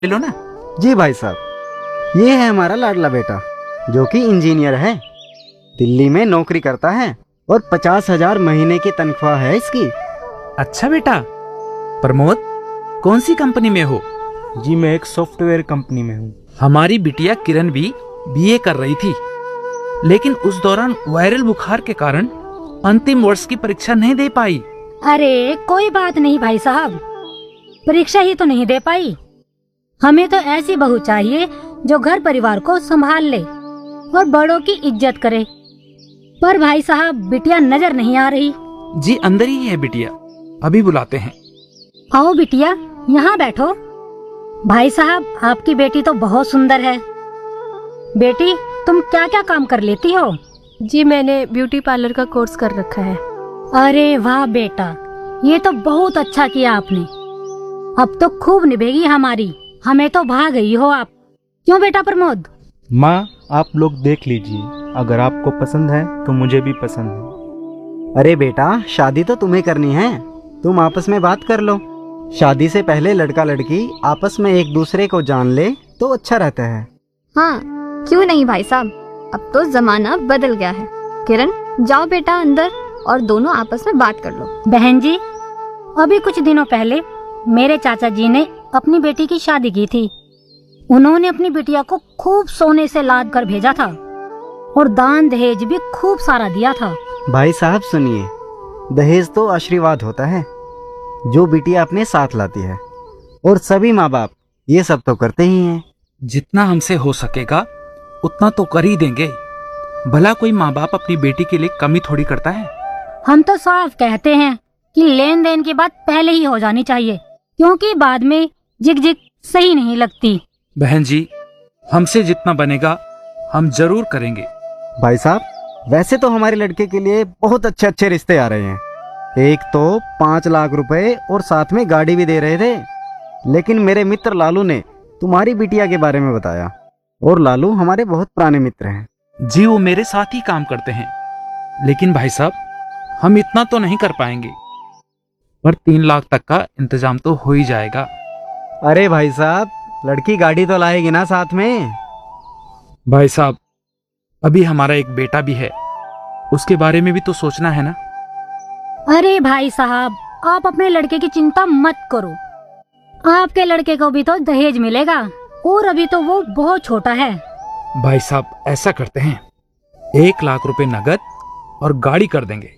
ले लो ना। जी भाई साहब, ये है हमारा लाडला बेटा जो कि इंजीनियर है, दिल्ली में नौकरी करता है और 50,000 महीने की तनख्वाह है इसकी। अच्छा बेटा। प्रमोद, कौन सी कंपनी में हो? जी मैं एक सॉफ्टवेयर कंपनी में हूँ। हमारी बिटिया किरण भी बीए कर रही थी, लेकिन उस दौरान वायरल बुखार के कारण अंतिम वर्ष की परीक्षा नहीं दे पाई। अरे कोई बात नहीं भाई साहब, परीक्षा ही तो नहीं दे पाई। हमें तो ऐसी बहू चाहिए जो घर परिवार को संभाल ले और बड़ों की इज्जत करे। पर भाई साहब, बिटिया नजर नहीं आ रही। जी अंदर ही है बिटिया, अभी बुलाते हैं। आओ बिटिया, यहाँ बैठो। भाई साहब, आपकी बेटी तो बहुत सुंदर है। बेटी, तुम क्या क्या काम कर लेती हो? जी मैंने ब्यूटी पार्लर का कोर्स कर रखा है। अरे वाह बेटा, ये तो बहुत अच्छा किया आपने। अब तो खूब निभेगी हमारी, हमें तो भा गई हो आप। क्यों बेटा प्रमोद? माँ आप लोग देख लीजिए, अगर आपको पसंद है तो मुझे भी पसंद है। अरे बेटा, शादी तो तुम्हें करनी है, तुम आपस में बात कर लो। शादी से पहले लड़का लड़की आपस में एक दूसरे को जान ले तो अच्छा रहता है। हाँ क्यों नहीं भाई साहब, अब तो जमाना बदल गया है। किरण जाओ बेटा अंदर और दोनों आपस में बात कर लो। बहन जी, अभी कुछ दिनों पहले मेरे चाचा जी ने अपनी बेटी की शादी की थी। उन्होंने अपनी बिटिया को खूब सोने से लाद कर भेजा था और दान दहेज भी खूब सारा दिया था। भाई साहब सुनिए, दहेज तो आशीर्वाद होता है जो बिटिया अपने साथ लाती है, और सभी माँ बाप ये सब तो करते ही हैं। जितना हमसे हो सकेगा उतना तो कर ही देंगे। भला कोई माँ बाप अपनी बेटी के लिए कमी थोड़ी करता है। हम तो साफ कहते हैं कि लेन देन की बात पहले ही हो जानी चाहिए, क्योंकि बाद में जिग सही नहीं लगती। बहन जी, हमसे जितना बनेगा हम जरूर करेंगे। भाई साहब, वैसे तो हमारे लड़के के लिए बहुत अच्छे अच्छे रिश्ते आ रहे हैं। एक तो 5 लाख रुपए और साथ में गाड़ी भी दे रहे थे, लेकिन मेरे मित्र लालू ने तुम्हारी बिटिया के बारे में बताया, और लालू हमारे बहुत पुराने मित्र हैं। जी वो मेरे साथ ही काम करते हैं, लेकिन भाई साहब हम इतना तो नहीं कर पाएंगे, पर 3 लाख तक का इंतजाम तो हो ही जाएगा। अरे भाई साहब, लड़की गाड़ी तो लाएगी ना साथ में। भाई साहब, अभी हमारा एक बेटा भी है, उसके बारे में भी तो सोचना है ना। अरे भाई साहब, आप अपने लड़के की चिंता मत करो, आपके लड़के को भी तो दहेज मिलेगा, और अभी तो वो बहुत छोटा है। भाई साहब ऐसा करते हैं, 1 लाख रुपए नगद और गाड़ी कर देंगे।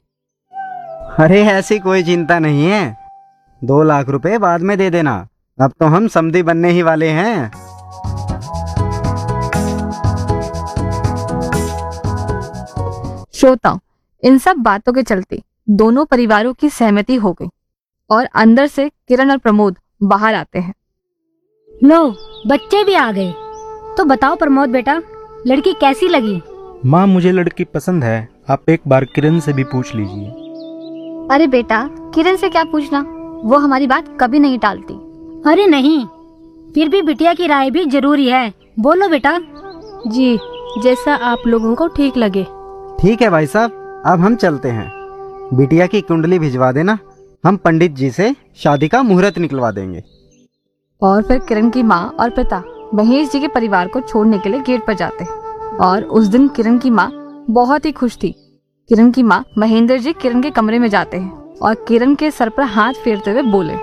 अरे ऐसी कोई चिंता नहीं है, 2 लाख रुपए बाद में दे देना, अब तो हम समधी बनने ही वाले हैं। श्रोताओं, इन सब बातों के चलते दोनों परिवारों की सहमति हो गई और अंदर से किरण और प्रमोद बाहर आते हैं। लो, बच्चे भी आ गए। तो बताओ प्रमोद बेटा, लड़की कैसी लगी? माँ मुझे लड़की पसंद है, आप एक बार किरण से भी पूछ लीजिए। अरे बेटा, किरण से क्या पूछना, वो हमारी बात कभी नहीं टालती। अरे नहीं, फिर भी बिटिया की राय भी जरूरी है। बोलो बेटा। जी जैसा आप लोगों को ठीक लगे। ठीक है भाई साहब, अब हम चलते हैं। बिटिया की कुंडली भिजवा देना, हम पंडित जी से शादी का मुहूर्त निकलवा देंगे। और फिर किरण की माँ और पिता महेश जी के परिवार को छोड़ने के लिए गेट पर जाते हैं। और उस दिन किरण की माँ बहुत ही खुश थी। किरण की माँ महेंद्र जी किरण के कमरे में जाते हैं और किरण के सर पर हाथ फेरते हुए बोले,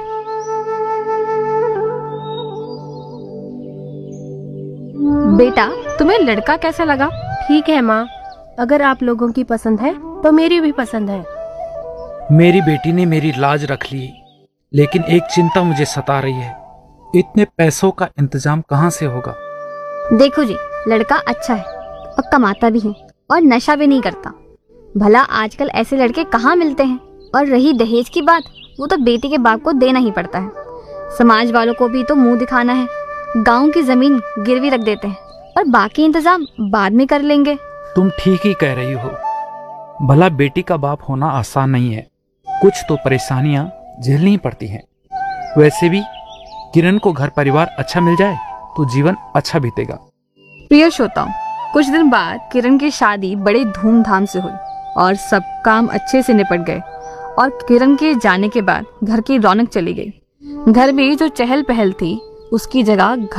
बेटा तुम्हें लड़का कैसा लगा? ठीक है माँ, अगर आप लोगों की पसंद है तो मेरी भी पसंद है। मेरी बेटी ने मेरी लाज रख ली, लेकिन एक चिंता मुझे सता रही है, इतने पैसों का इंतजाम कहाँ से होगा? देखो जी, लड़का अच्छा है और कमाता भी है और नशा भी नहीं करता। भला आजकल ऐसे लड़के कहाँ मिलते हैं। और रही दहेज की बात, वो तो बेटी के बाप को देना ही पड़ता है। समाज वालों को भी तो मुंह दिखाना है, गांव की जमीन गिरवी रख देते हैं और बाकी इंतजाम बाद में कर लेंगे। तुम ठीक ही कह रही हो। भला बेटी का बाप होना आसान नहीं है, कुछ तो परेशानियां झेलनी पड़ती हैं। वैसे भी किरण को घर परिवार अच्छा मिल जाए तो जीवन अच्छा बीतेगा। प्रिय श्रोताओं, कुछ दिन बाद किरण की शादी बड़े धूमधाम से हुई और सब काम अच्छे से निपट गए। और किरण के जाने के बाद घर की रौनक चली गई। घर में जो चहल पहल थी उसकी जगह